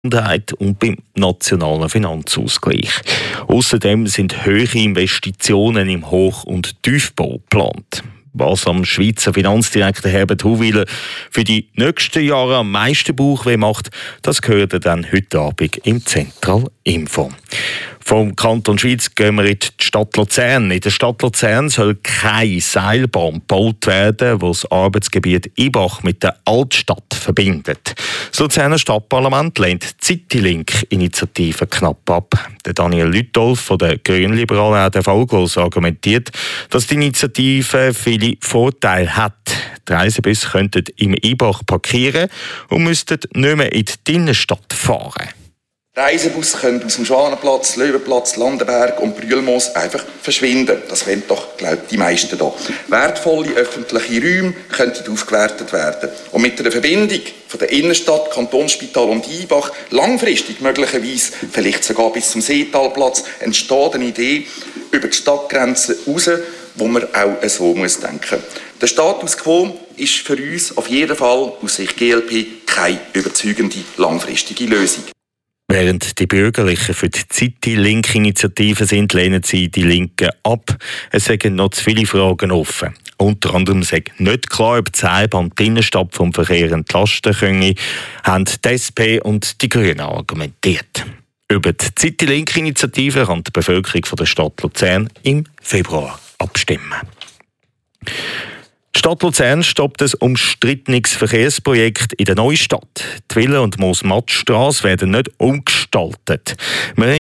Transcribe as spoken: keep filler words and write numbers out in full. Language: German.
und beim nationalen Finanzausgleich. Außerdem sind höhere Investitionen im Hoch- und Tiefbau geplant. Was am Schweizer Finanzdirektor Herbert Huwiler für die nächsten Jahre am meisten Bauchweh macht, das gehört ihr dann heute Abend im Zentral Info. Vom Kanton Schweiz gehen wir in die Stadt Luzern. In der Stadt Luzern soll keine Seilbahn gebaut werden, die das Arbeitsgebiet Ibach mit der Altstadt verbindet. Das Luzerner Stadtparlament lehnt die Citylink-Initiative knapp ab. Der Daniel Lütolf von der Grünliberalen R D V-Glos argumentiert, dass die Initiative viele Vorteile hat. Die Reisebusse könnten im Ibach parkieren und müssten nicht mehr in die Innenstadt fahren. Reisebusse können aus dem Schwanenplatz, Löwenplatz, Landenberg und Brühlmoos einfach verschwinden. Das wollen doch, glaube ich, die meisten hier. Wertvolle öffentliche Räume könnten aufgewertet werden. Und mit einer Verbindung von der Innenstadt, Kantonsspital und Ibach, langfristig möglicherweise, vielleicht sogar bis zum Seetalplatz, entsteht eine Idee über die Stadtgrenzen raus, wo man auch so muss denken. Der Status quo ist für uns auf jeden Fall aus Sicht G L P keine überzeugende langfristige Lösung. Während die Bürgerlichen für die Citylink-Initiative sind, lehnen sie die Linken ab. Es sind noch zu viele Fragen offen. Unter anderem sei nicht klar, ob die Seilbahn die Innenstadt vom Verkehr entlasten könne, haben die S P und die Grünen argumentiert. Über die Citylink-Initiative kann die Bevölkerung von der Stadt Luzern im Februar abstimmen. Die Stadt Luzern stoppt ein umstrittenes Verkehrsprojekt in der Neustadt. Die Wille- und Moos-Matt-Strasse werden nicht umgestaltet. Wir